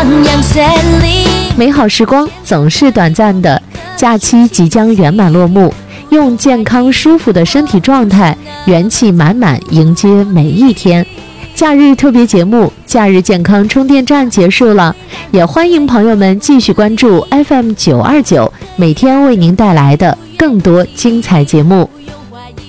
美好时光总是短暂的，假期即将圆满落幕，用健康舒服的身体状态，元气满满迎接每一天。假日特别节目假日健康充电站结束了，也欢迎朋友们继续关注 FM929，每天为您带来的更多精彩节目。